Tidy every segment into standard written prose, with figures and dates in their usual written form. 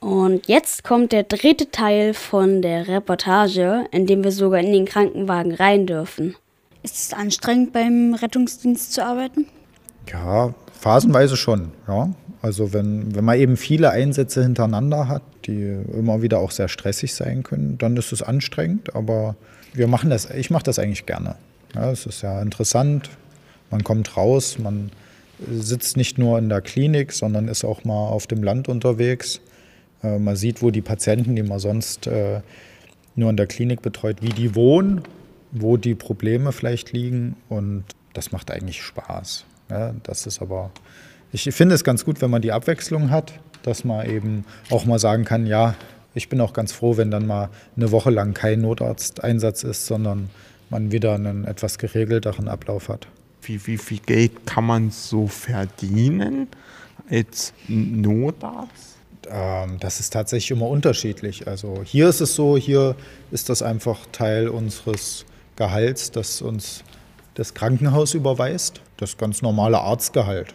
Und jetzt kommt der dritte Teil von der Reportage, in dem wir sogar in den Krankenwagen rein dürfen. Ist es anstrengend, beim Rettungsdienst zu arbeiten? Ja, phasenweise schon, ja. Also wenn man eben viele Einsätze hintereinander hat, die immer wieder auch sehr stressig sein können, dann ist es anstrengend, aber ich mache das eigentlich gerne. Ja, es ist ja interessant, man kommt raus, man sitzt nicht nur in der Klinik, sondern ist auch mal auf dem Land unterwegs. Man sieht, wo die Patienten, die man sonst nur in der Klinik betreut, wie die wohnen, wo die Probleme vielleicht liegen, und das macht eigentlich Spaß. Ja, das ist aber, ich finde es ganz gut, wenn man die Abwechslung hat, dass man eben auch mal sagen kann, ja, ich bin auch ganz froh, wenn dann mal eine Woche lang kein Notarzteinsatz ist, sondern man wieder einen etwas geregelteren Ablauf hat. Wie viel Geld kann man so verdienen als Notarzt? Das ist tatsächlich immer unterschiedlich. Also hier ist es so, hier ist das einfach Teil unseres Gehalts, das uns das Krankenhaus überweist, das ganz normale Arztgehalt.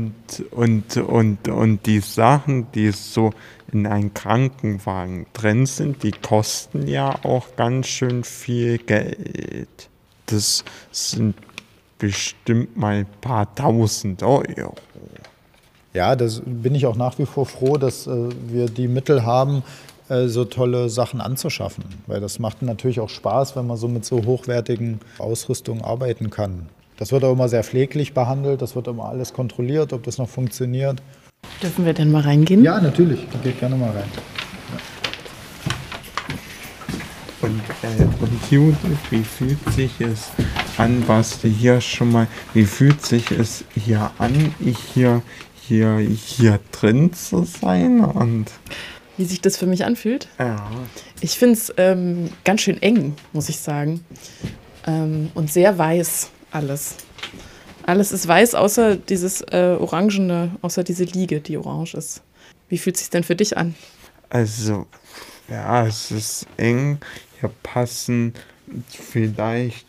Und die Sachen, die so in einem Krankenwagen drin sind, die kosten ja auch ganz schön viel Geld. Das sind bestimmt mal ein paar tausend Euro. Ja, das bin ich auch nach wie vor froh, dass wir die Mittel haben, so tolle Sachen anzuschaffen. Weil das macht natürlich auch Spaß, wenn man so mit so hochwertigen Ausrüstung arbeiten kann. Das wird auch immer sehr pfleglich behandelt, das wird immer alles kontrolliert, ob das noch funktioniert. Dürfen wir denn mal reingehen? Ja, natürlich, geht gerne mal rein. Ja. Und Judith, wie fühlt sich es an, warst du hier schon mal, wie fühlt sich es hier an, hier drin zu sein? Und wie sich das für mich anfühlt? ja. Ich finde es ganz schön eng, muss ich sagen. Und sehr weiß alles. Alles ist weiß, außer dieses Orangene, außer diese Liege, die orange ist. Wie fühlt es sich denn für dich an? Also, ja, es ist eng. Hier passen vielleicht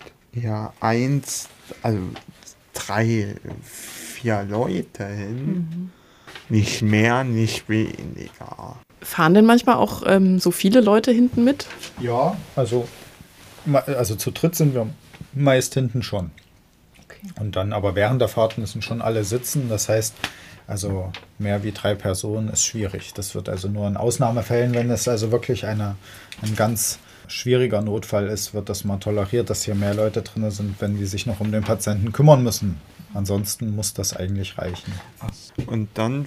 drei, vier Leute hin. Nicht mehr, nicht weniger. Fahren denn manchmal auch so viele Leute hinten mit? Ja, also zu dritt sind wir meist hinten schon. Okay. Und dann aber während der Fahrt müssen schon alle sitzen. Das heißt, also mehr wie 3 Personen ist schwierig. Das wird also nur in Ausnahmefällen, wenn es also wirklich ein ganz schwieriger Notfall ist, wird das mal toleriert, dass hier mehr Leute drin sind, wenn die sich noch um den Patienten kümmern müssen. Ansonsten muss das eigentlich reichen. Und dann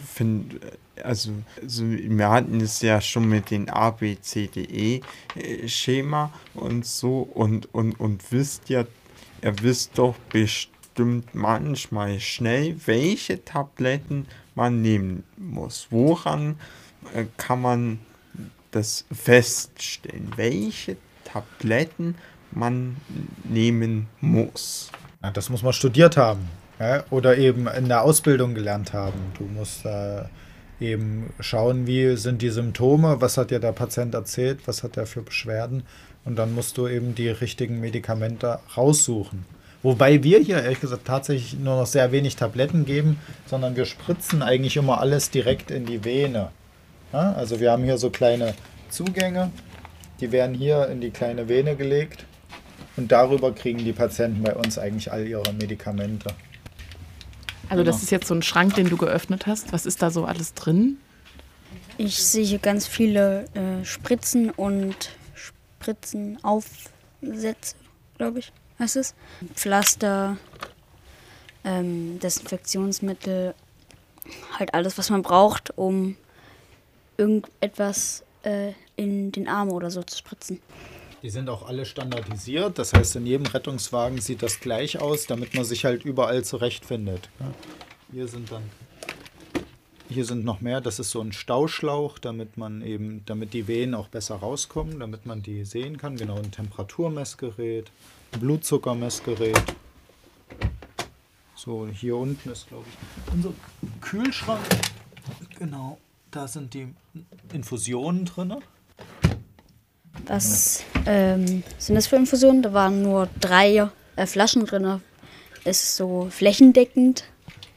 wir hatten es ja schon mit den ABCDE-Schema und so und ihr wisst doch bestimmt manchmal schnell, welche Tabletten man nehmen muss. Woran kann man das feststellen, welche Tabletten man nehmen muss? Ja, das muss man studiert haben, ja, oder eben in der Ausbildung gelernt haben. Du musst eben schauen, wie sind die Symptome, was hat dir der Patient erzählt, was hat er für Beschwerden, und dann musst du eben die richtigen Medikamente raussuchen. Wobei wir hier ehrlich gesagt tatsächlich nur noch sehr wenig Tabletten geben, sondern wir spritzen eigentlich immer alles direkt in die Vene. Ja, also wir haben hier so kleine Zugänge, die werden hier in die kleine Vene gelegt und darüber kriegen die Patienten bei uns eigentlich all ihre Medikamente. Also das ist jetzt so ein Schrank, den du geöffnet hast. Was ist da so alles drin? Ich sehe hier ganz viele Spritzen und Spritzenaufsätze, glaube ich, heißt es. Pflaster, Desinfektionsmittel, halt alles, was man braucht, um irgendetwas in den Arm oder so zu spritzen. Die sind auch alle standardisiert, das heißt, in jedem Rettungswagen sieht das gleich aus, damit man sich halt überall zurechtfindet. Ja. Hier sind noch mehr, das ist so ein Stauschlauch, damit die Venen auch besser rauskommen, damit man die sehen kann. Genau, ein Temperaturmessgerät, ein Blutzuckermessgerät. So, hier unten ist, glaube ich, unser Kühlschrank. Genau, da sind die Infusionen drin. Was sind das für Infusionen? Da waren nur 3 Flaschen drin. Es ist so flächendeckend.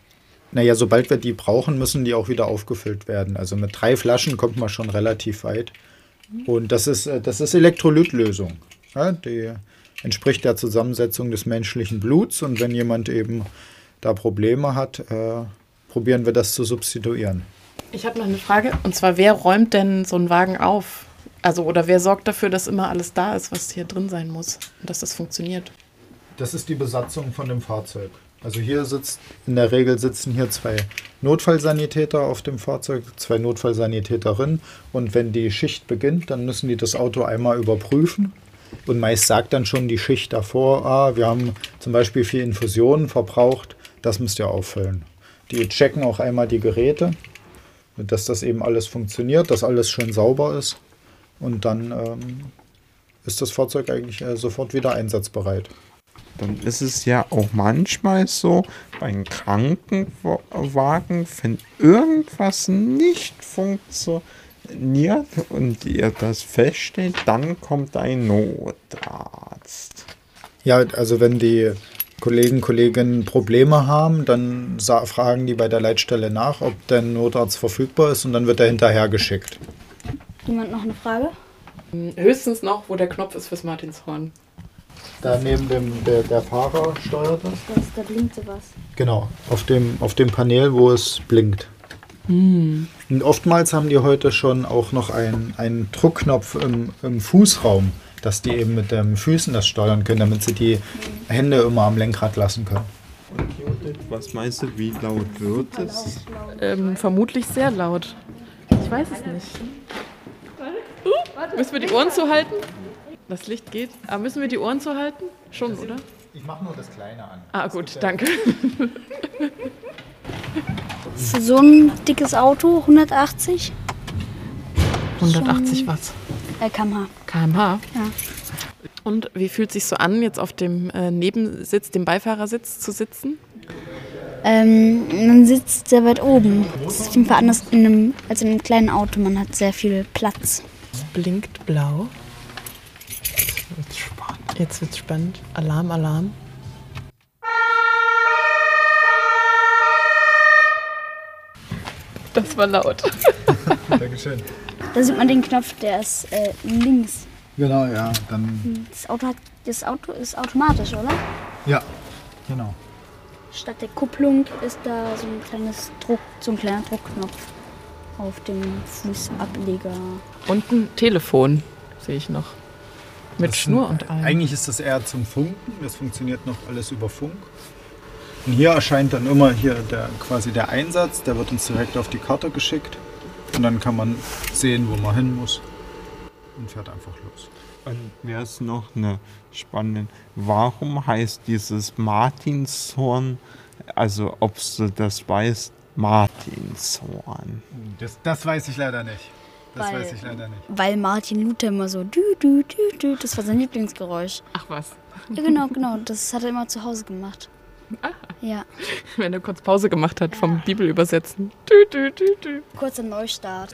Naja, sobald wir die brauchen, müssen die auch wieder aufgefüllt werden. Also mit 3 Flaschen kommt man schon relativ weit. Und das ist Elektrolytlösung. Ja, die entspricht der Zusammensetzung des menschlichen Bluts. Und wenn jemand eben da Probleme hat, probieren wir das zu substituieren. Ich habe noch eine Frage, und zwar, wer räumt denn so einen Wagen auf? Also, oder wer sorgt dafür, dass immer alles da ist, was hier drin sein muss und dass das funktioniert? Das ist die Besatzung von dem Fahrzeug. Also in der Regel sitzen hier 2 Notfallsanitäter auf dem Fahrzeug, 2 Notfallsanitäterinnen. Und wenn die Schicht beginnt, dann müssen die das Auto einmal überprüfen. Und meist sagt dann schon die Schicht davor, wir haben zum Beispiel 4 Infusionen verbraucht, das müsst ihr auffüllen. Die checken auch einmal die Geräte, dass das eben alles funktioniert, dass alles schön sauber ist. Und dann ist das Fahrzeug eigentlich sofort wieder einsatzbereit. Dann ist es ja auch manchmal so, beim Krankenwagen, wenn irgendwas nicht funktioniert und ihr das feststellt, dann kommt ein Notarzt. Ja, also wenn die Kolleginnen Probleme haben, dann fragen die bei der Leitstelle nach, ob der Notarzt verfügbar ist und dann wird er hinterher geschickt. Jemand noch eine Frage? Höchstens noch, wo der Knopf ist fürs Martinshorn. Da neben der Fahrer steuert das? Da blinkt sowas. Genau, auf dem Panel, wo es blinkt. Und oftmals haben die heute schon auch noch einen Druckknopf im Fußraum, dass die eben mit den Füßen das steuern können, damit sie die Hände immer am Lenkrad lassen können. Und Judith, was meinst du, wie laut wird es? Vermutlich sehr laut. Ich weiß es nicht. Müssen wir die Ohren zuhalten? Das Licht geht. Aber müssen wir die Ohren zuhalten? Schon, oder? Ich mache nur das Kleine an. Ah, gut, danke. Für so ein dickes Auto 180 180 was? km/h. km/h? Ja. Und wie fühlt es sich so an, jetzt auf dem Nebensitz, dem Beifahrersitz zu sitzen? Man sitzt sehr weit oben. Das ist auf jeden Fall anders als in einem kleinen Auto. Man hat sehr viel Platz. Es blinkt blau. Jetzt wird's spannend. Alarm, Alarm. Das war laut. Dankeschön. Da sieht man den Knopf, der ist links. Genau, ja. Dann Das Auto ist automatisch, oder? ja, genau. Statt der Kupplung ist da so ein kleiner Druckknopf auf dem Fußableger. Und ein Telefon sehe ich noch. Mit Schnur und allem. Eigentlich ist das eher zum Funken. Das funktioniert noch alles über Funk. Und hier erscheint dann immer quasi der Einsatz. Der wird uns direkt auf die Karte geschickt. Und dann kann man sehen, wo man hin muss. Und fährt einfach los. Und wäre es noch eine spannende, warum heißt dieses Martinshorn, also ob du das weißt, Martinshorn? Das weiß ich leider nicht. Weil Martin Luther immer so das war sein Lieblingsgeräusch. Ach was. Ja, genau. Das hat er immer zu Hause gemacht. Ja. Wenn er kurz Pause gemacht hat vom Bibelübersetzen. Kurzer Neustart.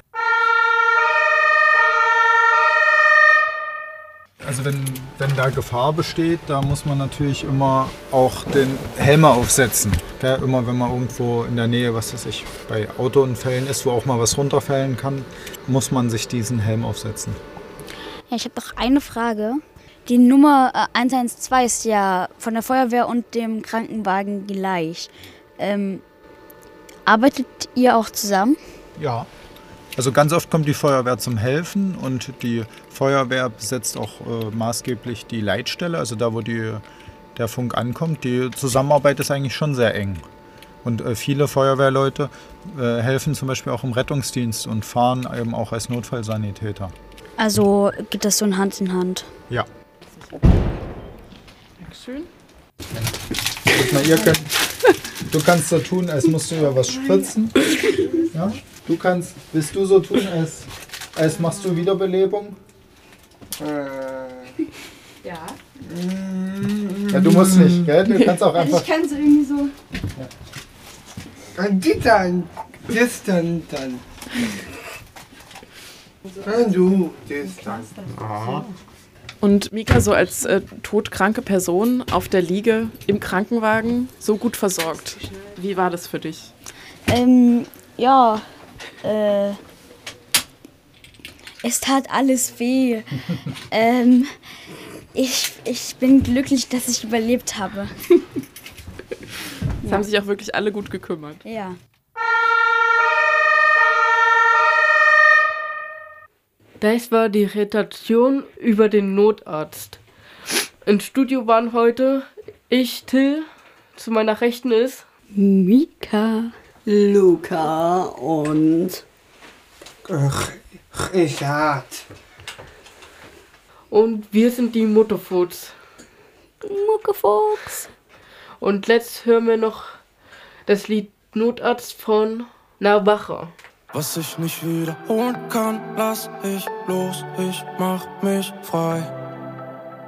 Also wenn da Gefahr besteht, da muss man natürlich immer auch den Helm aufsetzen. Ja, immer wenn man irgendwo in der Nähe, was weiß ich, bei Autounfällen ist, wo auch mal was runterfallen kann, muss man sich diesen Helm aufsetzen. Ja, ich habe noch eine Frage. Die Nummer 112 ist ja von der Feuerwehr und dem Krankenwagen gleich. Arbeitet ihr auch zusammen? Ja. Also ganz oft kommt die Feuerwehr zum Helfen und die Feuerwehr besetzt auch maßgeblich die Leitstelle, also da, wo der Funk ankommt. Die Zusammenarbeit ist eigentlich schon sehr eng. Und viele Feuerwehrleute helfen zum Beispiel auch im Rettungsdienst und fahren eben auch als Notfallsanitäter. Also geht das so Hand in Hand? Ja. Dankeschön. Du kannst so tun, als musst du ja was spritzen. Ja? Willst du so tun, als machst du Wiederbelebung? Ja. Ja, du musst nicht, gell? Du kannst auch einfach... Ich kann so irgendwie so... Ja. Und Mika, so als todkranke Person auf der Liege im Krankenwagen, so gut versorgt. Wie war das für dich? Es tat alles weh. Ich bin glücklich, dass ich überlebt habe. Es haben sich auch wirklich alle gut gekümmert. Ja. Das war die Retation über den Notarzt. Im Studio waren heute ich, Till, zu meiner Rechten ist Mika. Luca und Richard. und wir sind die Mutterfuchs. Muckefuchs. Und letzt hören wir noch das Lied Notarzt von Navacha. Was ich nicht wiederholen kann, lass ich los, ich mach mich frei.